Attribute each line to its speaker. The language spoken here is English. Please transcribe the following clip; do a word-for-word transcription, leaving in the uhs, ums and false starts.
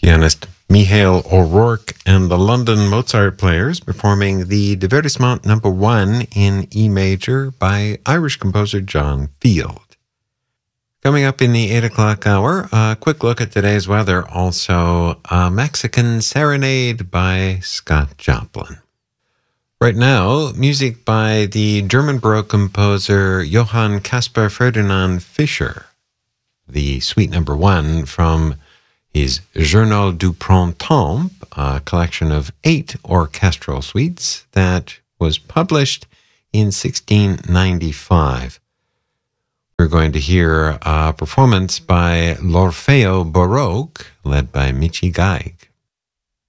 Speaker 1: pianist Michael O'Rourke and the London Mozart Players performing the Divertissement number one in E major by Irish composer John Field. Coming up in the eight o'clock hour, a quick look at today's weather, also a Mexican Serenade by Scott Joplin. Right now, music by the German Baroque composer Johann Caspar Ferdinand Fischer, the suite number one from his Journal du Printemps, a collection of eight orchestral suites that was published in sixteen ninety-five. We're going to hear a performance by L'Orfeo Baroque, led by Michi Geig.